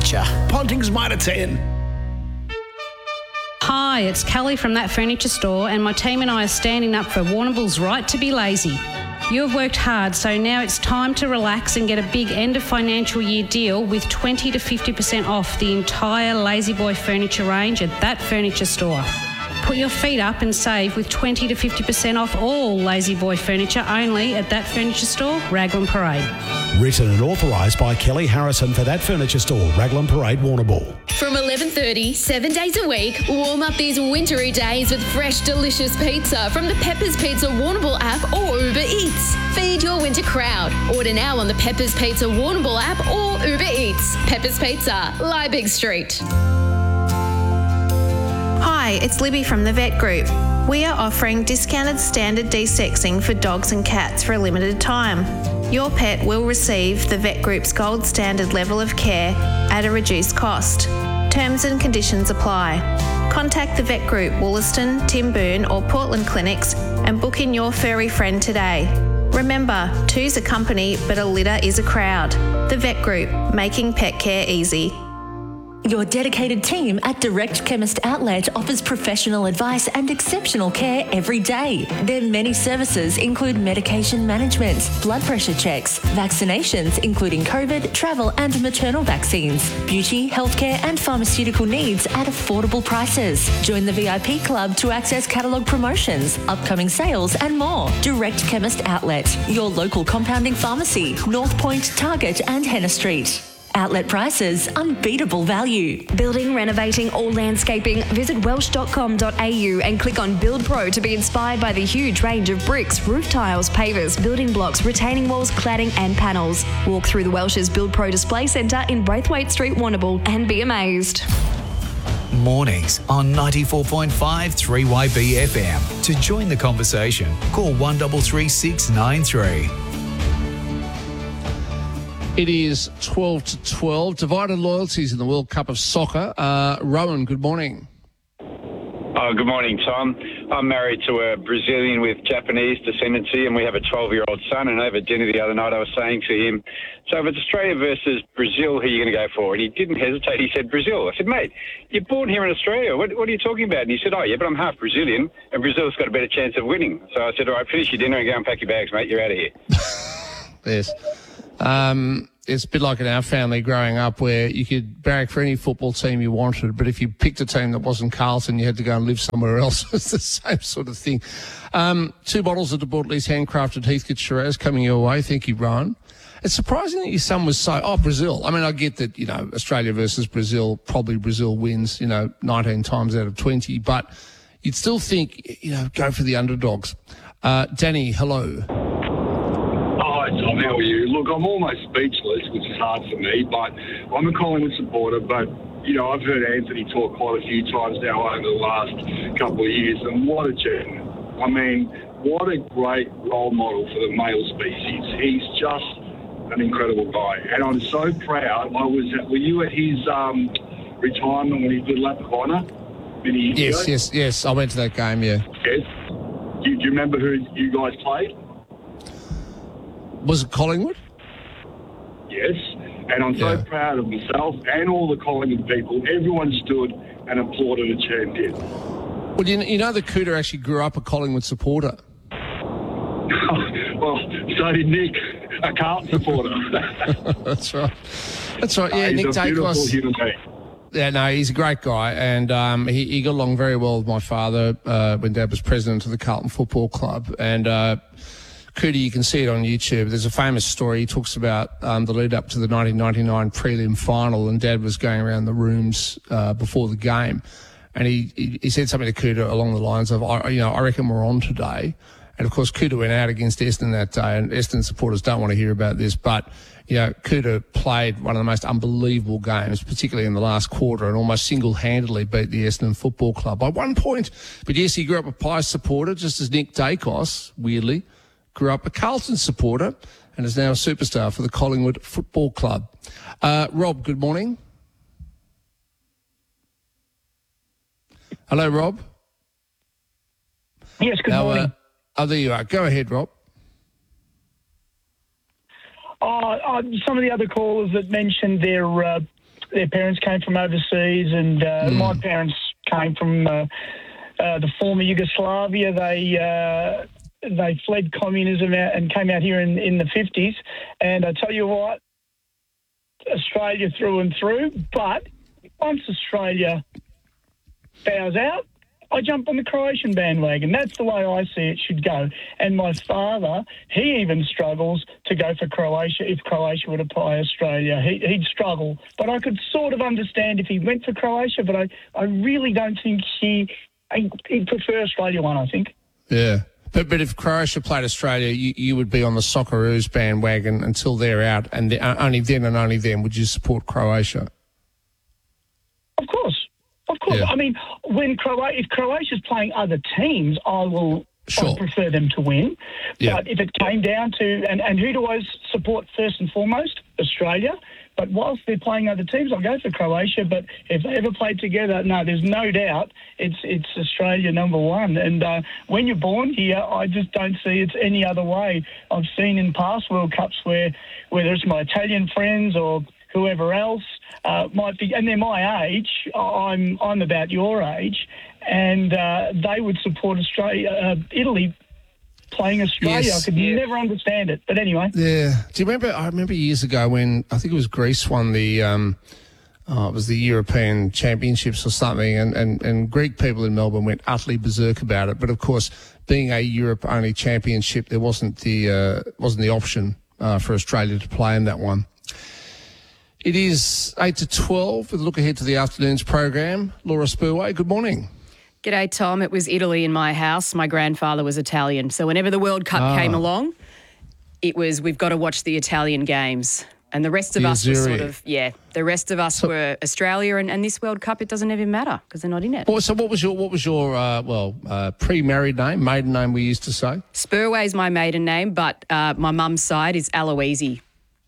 Furniture, Ponting's Mitre 10. Hi, it's Kelly from That Furniture Store, and my team and I are standing up for Warrnambool's right to be lazy. You have worked hard, so now it's time to relax and get a big end of financial year deal with 20 to 50% off the entire Lazy Boy furniture range at That Furniture Store. Put your feet up and save with 20 to 50% off all Lazy Boy furniture only at That Furniture Store, Raglan Parade. Written and authorised by Kelly Harrison for That Furniture Store, Raglan Parade, Warrnambool. From 11:30, 7 days a week, warm up these wintry days with fresh, delicious pizza from the Peppers Pizza Warrnambool app or Uber Eats. Feed your winter crowd. Order now on the Peppers Pizza Warrnambool app or Uber Eats. Peppers Pizza, Liebig Street. Hi, it's Libby from the Vet Group. We are offering discounted standard desexing for dogs and cats for a limited time. Your pet will receive the Vet Group's gold standard level of care at a reduced cost. Terms and conditions apply. Contact the Vet Group, Wollaston, Timboon or Portland clinics and book in your furry friend today. Remember, two's a company, but a litter is a crowd. The Vet Group, making pet care easy. Your dedicated team at Direct Chemist Outlet offers professional advice and exceptional care every day. Their many services include medication management, blood pressure checks, vaccinations including COVID, travel and maternal vaccines, beauty, healthcare and pharmaceutical needs at affordable prices. Join the VIP club to access catalogue promotions, upcoming sales and more. Direct Chemist Outlet, your local compounding pharmacy, North Point, Target and Henna Street. Outlet prices, unbeatable value. Building, renovating or landscaping? Visit welsh.com.au and click on Build Pro to be inspired by the huge range of bricks, roof tiles, pavers, building blocks, retaining walls, cladding and panels. Walk through the Welsh's Build Pro Display Centre in Braithwaite Street, Warrnambool and be amazed. Mornings on 94.5 3YB FM. To join the conversation, call 133693. It is 12 to 12. Divided loyalties in the World Cup of Soccer. Rowan, good morning. Good morning, Tom. I'm married to a Brazilian with Japanese descendancy, and we have a 12-year-old son. And over dinner the other night, I was saying to him, so if it's Australia versus Brazil, who are you going to go for? And he didn't hesitate. He said, Brazil. I said, mate, you're born here in Australia. What are you talking about? And he said, oh, yeah, but I'm half Brazilian, and Brazil's got a better chance of winning. So I said, all right, finish your dinner and go and pack your bags, mate. You're out of here. Yes. It's a bit like in our family growing up where you could barrack for any football team you wanted, but if you picked a team that wasn't Carlton, you had to go and live somewhere else. It's the same sort of thing. 2 bottles of De Bortoli's handcrafted Heathcote Shiraz coming your way. Thank you, Rowan. It's surprising that your son was so... Brazil. I mean, I get that, Australia versus Brazil, probably Brazil wins, 19 times out of 20, but you'd still think, go for the underdogs. Danny, hello. Hi, Tom. How are you? Look, I'm almost speechless, which is hard for me, but I'm a Collingwood supporter, but, I've heard Anthony talk quite a few times now over the last couple of years, and what a gentleman. I mean, what a great role model for the male species. He's just an incredible guy, and I'm so proud. Were you at his retirement when he did Lap of Honour many years ago? Yes. I went to that game, yeah. Yes. Do you remember who you guys played? Was it Collingwood? Yes, and I'm so proud of myself and all the Collingwood people. Everyone stood and applauded a champion. Well, the Cooter actually grew up a Collingwood supporter. Well, so did Nick, a Carlton supporter. That's right. Yeah, Nick Dacos. Yeah, no, he's a great guy, and he got along very well with my father when Dad was president of the Carlton Football Club, and Cootie, you can see it on YouTube. There's a famous story. He talks about the lead up to the 1999 prelim final, and Dad was going around the rooms before the game, and he said something to Cooter along the lines of, I reckon we're on today. And of course, Cooter went out against Essendon that day, and Essendon supporters don't want to hear about this, but Cooter played one of the most unbelievable games, particularly in the last quarter, and almost single-handedly beat the Essendon Football Club by 1 point. But yes, he grew up a Pies supporter, just as Nick Dacos, weirdly, grew up a Carlton supporter and is now a superstar for the Collingwood Football Club. Rob, good morning. Hello, Rob. Yes, good morning. There you are. Go ahead, Rob. Some of the other callers that mentioned their their parents came from overseas, and my parents came from the former Yugoslavia. They fled communism out and came out here in the 50s. And I tell you what, Australia through and through. But once Australia bows out, I jump on the Croatian bandwagon. That's the way I see it should go. And my father, he even struggles to go for Croatia if Croatia would apply Australia. He'd struggle. But I could sort of understand if he went for Croatia, but I really don't think he'd prefer Australia one, I think. Yeah. But if Croatia played Australia, you would be on the Socceroos bandwagon until they're out, and only then and only then would you support Croatia. Of course. Yeah. I mean, if Croatia's playing other teams, I'd prefer them to win. Yeah. But if it came down to, and who do I support first and foremost? Australia. But whilst they're playing other teams, I'll go for Croatia. But if they ever played together, no, there's no doubt it's Australia number one. And when you're born here, I just don't see it's any other way. I've seen in past World Cups where whether it's my Italian friends or whoever else might be, and they're my age. I'm about your age, and they would support Italy playing Australia. Yes, I could never understand it. But anyway. Yeah. Do you remember? I remember years ago when I think it was Greece won the it was the European Championships or something, and Greek people in Melbourne went utterly berserk about it. But of course, being a Europe-only championship, there wasn't the option for Australia to play in that one. It is 8 to 12 with a look ahead to the afternoon's program. Laura Spurway, good morning. G'day, Tom. It was Italy in my house. My grandfather was Italian. So whenever the World Cup came along, it was, we've got to watch the Italian games. And the rest of us were sort of, the rest of us were Australia, and this World Cup, it doesn't even matter because they're not in it. So what was your pre-married name, maiden name we used to say? Spurway's my maiden name, but my mum's side is Aloisi.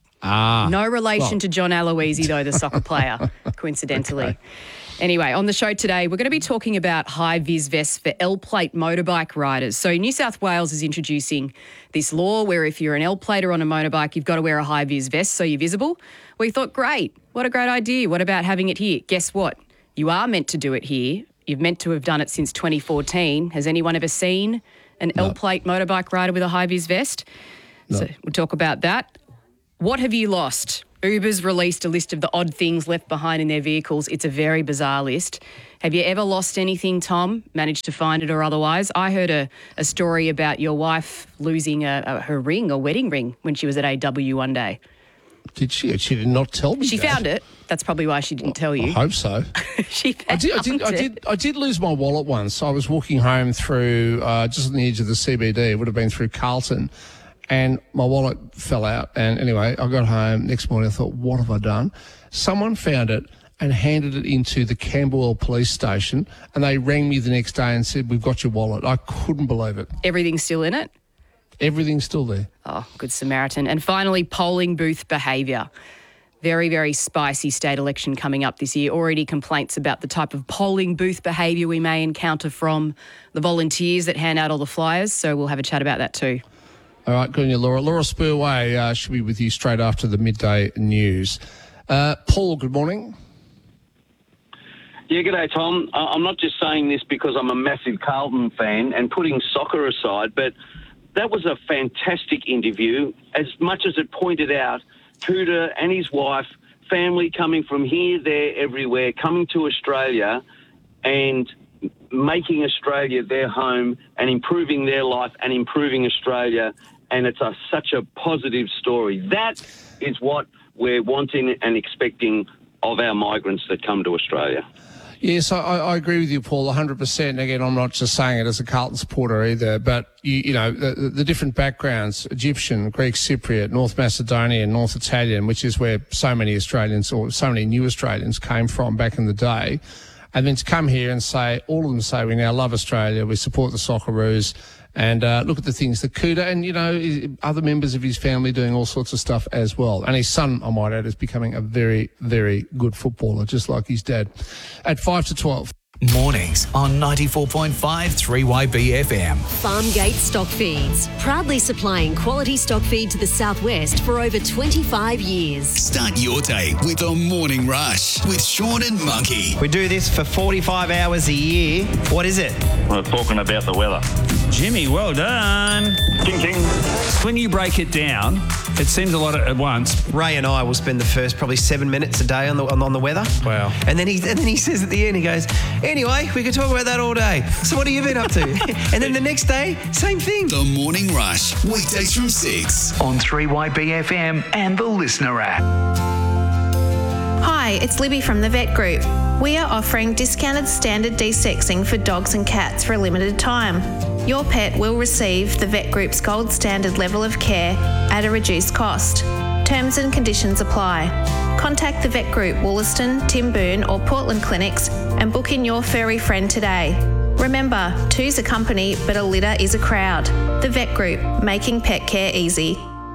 No relation to John Aloisi, though, the soccer player, coincidentally. Okay. Anyway, on the show today, we're going to be talking about high-vis vests for L-plate motorbike riders. So New South Wales is introducing this law where if you're an L-plater on a motorbike, you've got to wear a high-vis vest so you're visible. We thought, great, what a great idea. What about having it here? Guess what? You are meant to do it here. You've meant to have done it since 2014. Has anyone ever seen an L-plate motorbike rider with a high-vis vest? No. So we'll talk about that. What have you lost? Uber's released a list of the odd things left behind in their vehicles. It's a very bizarre list. Have you ever lost anything, Tom? Managed to find it or otherwise? I heard a story about your wife losing her ring, a wedding ring, when she was at AW one day. Did she? She did not tell me. She found it. That's probably why she didn't tell you. I hope so. She found it. I did lose my wallet once. I was walking home through just on the edge of the CBD. It would have been through Carlton. And my wallet fell out. And anyway, I got home next morning. I thought, what have I done? Someone found it and handed it into the Camberwell police station. And they rang me the next day and said, we've got your wallet. I couldn't believe it. Everything's still in it? Everything's still there. Oh, good Samaritan. And finally, polling booth behaviour. Very, very spicy state election coming up this year. Already complaints about the type of polling booth behaviour we may encounter from the volunteers that hand out all the flyers. So we'll have a chat about that too. All right, good on you, Laura. Laura Spurway should be with you straight after the midday news. Paul, good morning. Yeah, g'day, Tom. I'm not just saying this because I'm a massive Carlton fan and putting soccer aside, but that was a fantastic interview. As much as it pointed out, Cooter and his wife, family coming from here, there, everywhere, coming to Australia and making Australia their home and improving their life and improving Australia. And it's such a positive story. That is what we're wanting and expecting of our migrants that come to Australia. Yes, I agree with you, Paul, 100%. Again, I'm not just saying it as a Carlton supporter either, but, you know, the different backgrounds, Egyptian, Greek Cypriot, North Macedonian, North Italian, which is where so many Australians or so many new Australians came from back in the day. And then to come here and say, all of them say, we now love Australia, we support the Socceroos, and look at the things that Cooter and, you know, other members of his family doing all sorts of stuff as well. And his son, I might add, is becoming a very, very good footballer, just like his dad. At 5 to 12. Mornings on 94.5 3YB FM. Farmgate Stock Feeds, proudly supplying quality stock feed to the southwest for over 25 years. Start your day with a morning rush with Sean and Monkey. We do this for 45 hours a year. What is it? We're talking about the weather. Jimmy, well done. Ching, ching. When you break it down, it seems a lot at once. Ray and I will spend the first probably 7 minutes a day on the weather. Wow. And then he says at the end, he goes, anyway, we could talk about that all day. So what have you been up to? And then the next day, same thing. The Morning Rush, weekdays from 6 on 3YB FM and the Listener app. Hi, it's Libby from the Vet Group. We are offering discounted standard desexing for dogs and cats for a limited time. Your pet will receive the Vet Group's gold standard level of care at a reduced cost. Terms and conditions apply. Contact the Vet Group Wollaston, Timboon or Portland clinics and book in your furry friend today. Remember, two's a company, but a litter is a crowd. The Vet Group, making pet care easy.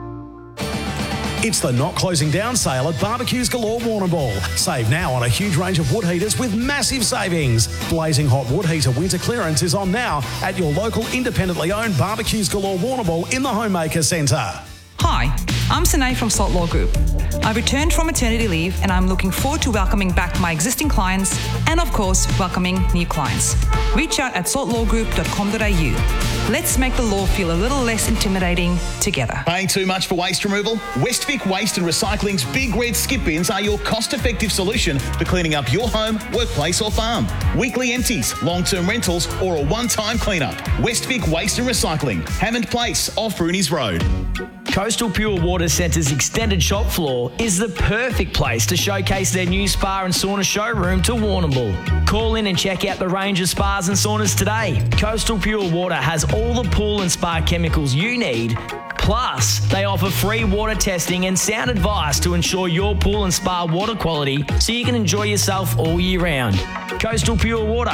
It's the not closing down sale at Barbecues Galore Warrnambool. Save now on a huge range of wood heaters with massive savings. Blazing hot wood heater winter clearance is on now at your local independently owned Barbecues Galore Warrnambool in the Homemaker Centre. Hi, I'm Sine from Salt Law Group. I returned from maternity leave and I'm looking forward to welcoming back my existing clients and, of course, welcoming new clients. Reach out at saltlawgroup.com.au. Let's make the law feel a little less intimidating together. Paying too much for waste removal? Westvic Waste and Recycling's big red skip bins are your cost-effective solution for cleaning up your home, workplace or farm. Weekly empties, long-term rentals or a one-time cleanup. Westvic Waste and Recycling, Hammond Place off Rooney's Road. Coastal Pure Water Centre's extended shop floor is the perfect place to showcase their new spa and sauna showroom to Warrnambool. Call in and check out the range of spas and saunas today. Coastal Pure Water has all the pool and spa chemicals you need. Plus, they offer free water testing and sound advice to ensure your pool and spa water quality so you can enjoy yourself all year round. Coastal Pure Water,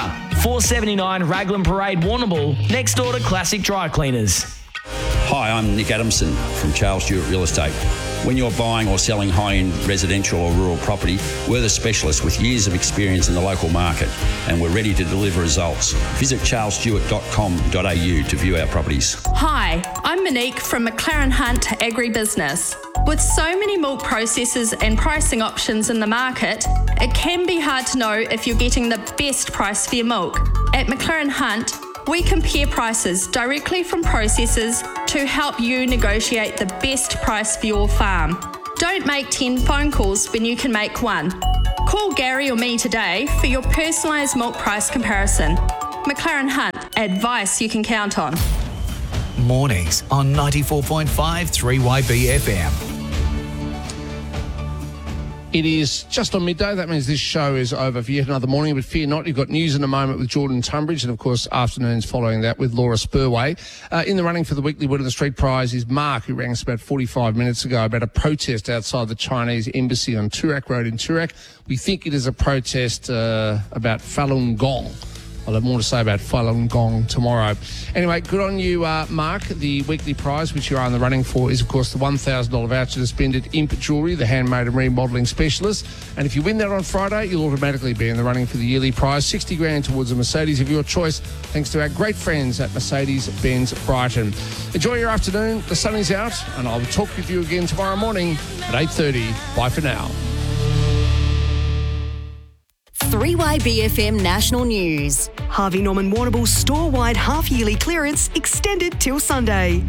479 Raglan Parade, Warrnambool, next door to Classic Dry Cleaners. Hi, I'm Nick Adamson from Charles Stewart Real Estate. When you're buying or selling high-end residential or rural property, we're the specialists with years of experience in the local market and we're ready to deliver results. Visit charlesstewart.com.au to view our properties. Hi, I'm Monique from McLaren Hunt Agribusiness. With so many milk processors and pricing options in the market, it can be hard to know if you're getting the best price for your milk. At McLaren Hunt, we compare prices directly from processors to help you negotiate the best price for your farm. Don't make 10 phone calls when you can make one. Call Gary or me today for your personalised milk price comparison. McLaren Hunt, advice you can count on. Mornings on 94.5 3YB FM. It is just on midday. That means this show is over for yet another morning. But fear not, you've got news in a moment with Jordan Tunbridge and, of course, afternoons following that with Laura Spurway. In the running for the weekly Word of the Street prize is Mark, who rang us about 45 minutes ago about a protest outside the Chinese embassy on Toorak Road in Toorak. We think it is a protest about Falun Gong. I'll have more to say about Falun Gong tomorrow. Anyway, good on you, Mark. The weekly prize, which you are in the running for, is, of course, the $1,000 voucher to spend at Imp Jewellery, the handmade and remodelling specialist. And if you win that on Friday, you'll automatically be in the running for the yearly prize, $60,000 towards a Mercedes of your choice, thanks to our great friends at Mercedes-Benz Brighton. Enjoy your afternoon. The sun is out, and I'll talk with you again tomorrow morning at 8:30. Bye for now. 3YBFM National News. Harvey Norman Warrnambool's store-wide half-yearly clearance extended till Sunday.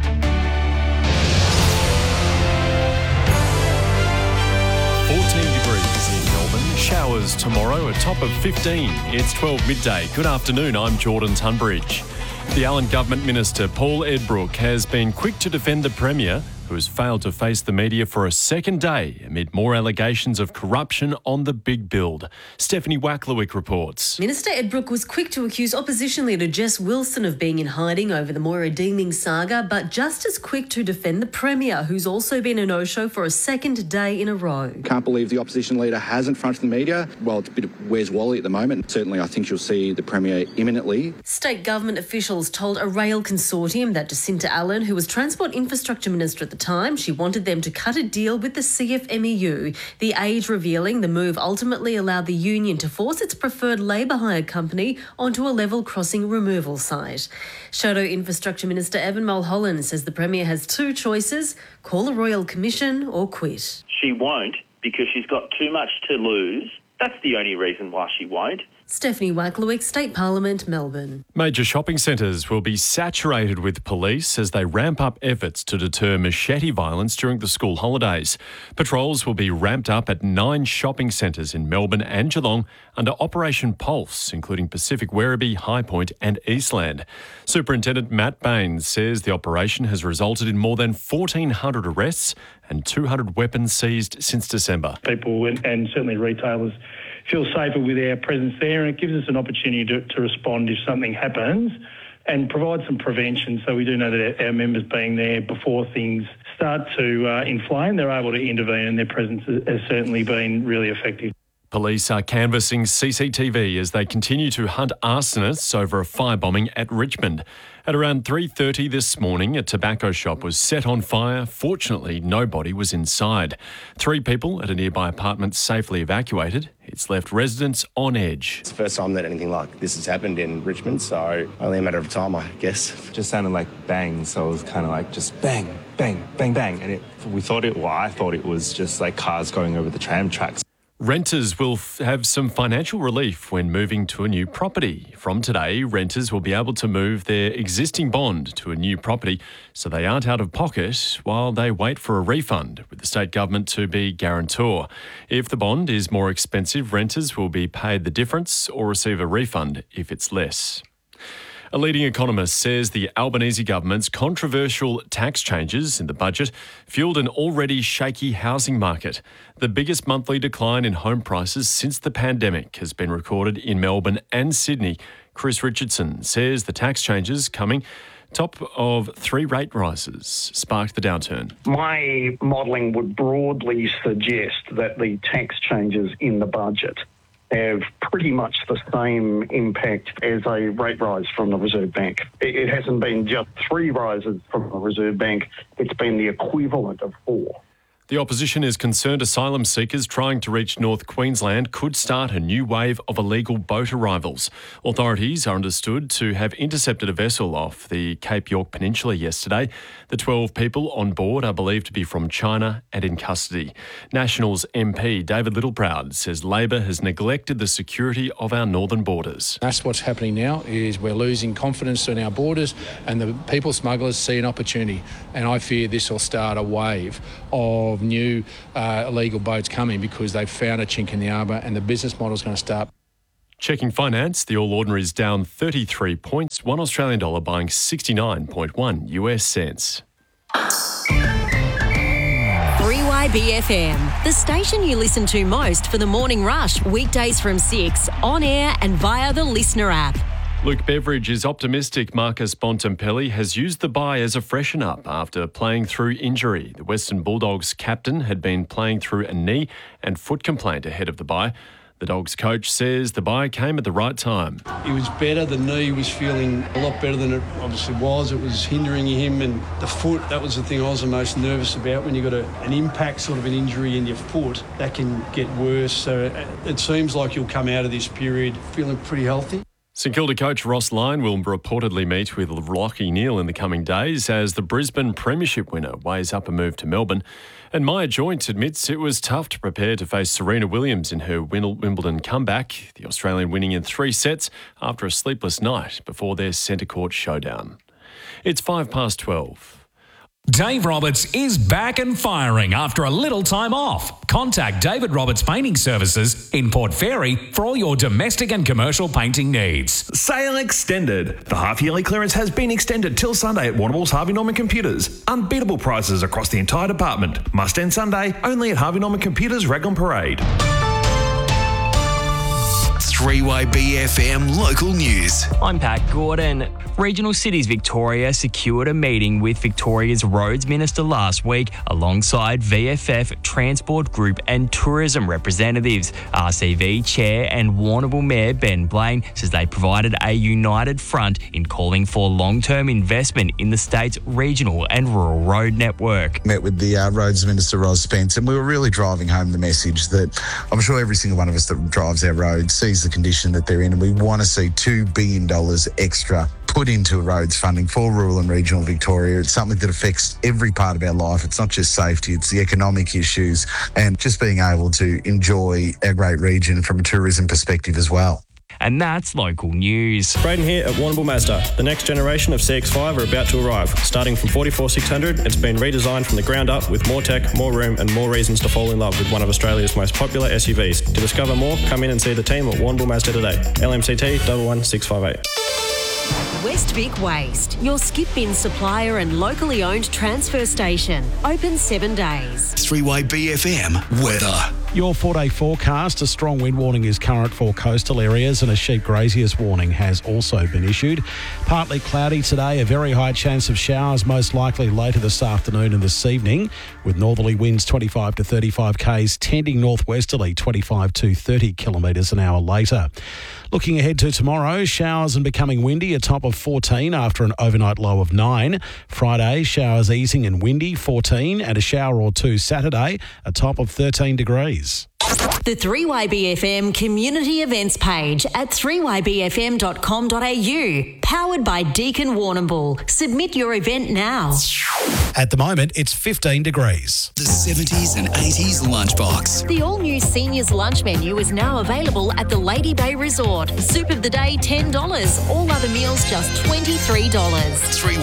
14 degrees in Melbourne. Showers tomorrow, a top of 15. It's 12 midday. Good afternoon, I'm Jordan Tunbridge. The Allen Government Minister, Paul Edbrook, has been quick to defend the Premier, who has failed to face the media for a second day amid more allegations of corruption on the big build. Stephanie Wacklewick reports. Minister Edbrook was quick to accuse opposition leader Jess Wilson of being in hiding over the Moira Deeming saga, but just as quick to defend the Premier, who's also been a no-show for a second day in a row. Can't believe the opposition leader hasn't fronted the media. Well, it's a bit of where's Wally at the moment. Certainly, I think you'll see the Premier imminently. State government officials told a rail consortium that Jacinta Allen, who was Transport Infrastructure Minister at the the time, she wanted them to cut a deal with the CFMEU. The Age revealing the move ultimately allowed the union to force its preferred labour hire company onto a level crossing removal site. Shadow Infrastructure Minister Evan Mulholland says the Premier has two choices: call a royal commission or quit. She won't, because she's got too much to lose. That's the only reason why she won't. Stephanie Wacklewick, State Parliament, Melbourne. Major shopping centres will be saturated with police as they ramp up efforts to deter machete violence during the school holidays. Patrols will be ramped up at 9 shopping centres in Melbourne and Geelong under Operation Pulse, including Pacific Werribee, High Point and Eastland. Superintendent Matt Baines says the operation has resulted in more than 1,400 arrests and 200 weapons seized since December. People and certainly retailers feel safer with our presence there, and it gives us an opportunity to respond if something happens and provide some prevention. So we do know that our members being there before things start to inflame, they're able to intervene, and their presence has certainly been really effective. Police are canvassing CCTV as they continue to hunt arsonists over a firebombing at Richmond. At around 3:30 this morning, a tobacco shop was set on fire. Fortunately, nobody was inside. 3 people at a nearby apartment safely evacuated. It's left residents on edge. It's the first time that anything like this has happened in Richmond, so only a matter of time, I guess. It just sounded like bang, so it was kind of like just bang, bang, bang, bang. And I thought it was just like cars going over the tram tracks. Renters will have some financial relief when moving to a new property. From today, renters will be able to move their existing bond to a new property so they aren't out of pocket while they wait for a refund, with the state government to be guarantor. If the bond is more expensive, renters will be paid the difference or receive a refund if it's less. A leading economist says the Albanese government's controversial tax changes in the budget fueled an already shaky housing market. The biggest monthly decline in home prices since the pandemic has been recorded in Melbourne and Sydney. Chris Richardson says the tax changes coming top of 3 rate rises sparked the downturn. My modelling would broadly suggest that the tax changes in the budget have pretty much the same impact as a rate rise from the Reserve Bank. It hasn't been just 3 rises from the Reserve Bank, it's been the equivalent of 4. The opposition is concerned asylum seekers trying to reach North Queensland could start a new wave of illegal boat arrivals. Authorities are understood to have intercepted a vessel off the Cape York Peninsula yesterday. The 12 people on board are believed to be from China and in custody. Nationals MP David Littleproud says Labor has neglected the security of our northern borders. That's what's happening now, is we're losing confidence in our borders, and the people smugglers see an opportunity. And I fear this will start a wave of new illegal boats coming because they've found a chink in the arbour, and the business model is going to start. Checking finance, the All Ordinary is down 33 points, $1 Australian dollar buying 69.1 US cents. 3YBFM, the station you listen to most for the morning rush, weekdays from 6, on air and via the Listener app. Luke Beveridge is optimistic Marcus Bontempelli has used the bye as a freshen-up after playing through injury. The Western Bulldogs captain had been playing through a knee and foot complaint ahead of the bye. The Dogs coach says the bye came at the right time. He was better. The knee was feeling a lot better than it obviously was. It was hindering him, and the foot, that was the thing I was the most nervous about. When you've got an impact, sort of an injury in your foot, that can get worse. So it seems like you'll come out of this period feeling pretty healthy. St Kilda coach Ross Lyon will reportedly meet with Lachie Neale in the coming days as the Brisbane Premiership winner weighs up a move to Melbourne. And Maya Joint admits it was tough to prepare to face Serena Williams in her Wimbledon comeback, the Australian winning in 3 sets after a sleepless night before their centre court showdown. It's 12:05. Dave Roberts is back and firing after a little time off. Contact David Roberts Painting Services in Port Fairy for all your domestic and commercial painting needs. Sale extended. The half-yearly clearance has been extended till Sunday at Warrnambool's Harvey Norman Computers. Unbeatable prices across the entire department. Must end Sunday only at Harvey Norman Computers, Raglan Parade. 3YBFM local news. I'm Pat Gordon. Regional Cities Victoria secured a meeting with Victoria's Roads Minister last week alongside VFF, Transport Group and tourism representatives. RCV Chair and Warrnambool Mayor Ben Blaine says they provided a united front in calling for long-term investment in the state's regional and rural road network. Met with the Roads Minister Ros Spence, and we were really driving home the message that I'm sure every single one of us that drives our roads sees the condition that they're in, and we want to see $2 billion extra put into roads funding for rural and regional Victoria. It's something that affects every part of our life. It's not just safety, it's the economic issues and just being able to enjoy our great region from a tourism perspective as well. And that's local news. Braden here at Warrnambool Mazda. The next generation of CX-5 are about to arrive. Starting from 44,600, it's been redesigned from the ground up with more tech, more room and more reasons to fall in love with one of Australia's most popular SUVs. To discover more, come in and see the team at Warrnambool Mazda today. LMCT 11658. West Vic Waste, your skip bin supplier and locally owned transfer station. Open 7 days. 3YBFM weather. Your 4-day forecast, a strong wind warning is current for coastal areas and a sheep graziers warning has also been issued. Partly cloudy today, a very high chance of showers most likely later this afternoon and this evening, with northerly winds 25 to 35 k's tending northwesterly 25 to 30 kilometres an hour later. Looking ahead to tomorrow, showers and becoming windy, a top of 14 after an overnight low of 9. Friday, showers easing and windy, 14, and a shower or two Saturday, a top of 13 degrees. The 3YBFM community events page at 3ybfm.com.au. Powered by Deakin Warrnambool. Submit your event now. At the moment, it's 15 degrees. The 70s and 80s lunchbox. The all-new seniors lunch menu is now available at the Lady Bay Resort. Soup of the day, $10. All other meals just $23. 3